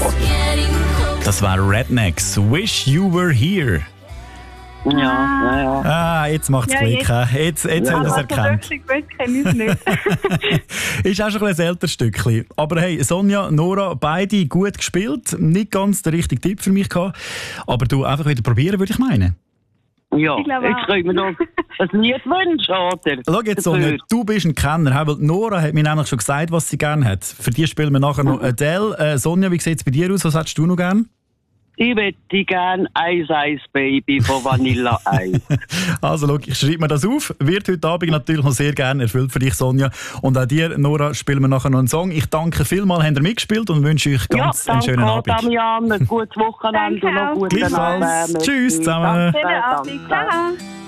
Das war Rednecks. Wish You Were Here. Ja. Ah, jetzt macht es Klick. Jetzt haben wir es erkannt. So wirklich gut kenne ich es nicht. Ist auch schon ein älteres Stückchen. Aber hey, Sonja, Nora, beide gut gespielt. Nicht ganz der richtige Tipp für mich gehabt. Aber du einfach wieder probieren, würde ich meinen. Ja, jetzt können wir noch ein Lied wünschen, oder? Schau jetzt, Sonja, du bist ein Kenner. Weil Nora hat mir nämlich schon gesagt, was sie gerne hat. Für die spielen wir nachher noch Adele. Sonja, wie sieht es bei dir aus? Was hättest du noch gerne? Ich möchte gerne Ice Ice Baby von Vanilla Ice. Also, schau, ich schreibe mir das auf. Wird heute Abend natürlich noch sehr gerne erfüllt für dich, Sonja. Und auch dir, Nora, spielen wir nachher noch einen Song. Ich danke vielmals, habt ihr mitgespielt und wünsche euch ganz einen schönen Abend. Ja, danke, Damian. Ein gutes Wochenende und noch guten Abend. Tschüss zusammen. Schönen Abend. Ciao.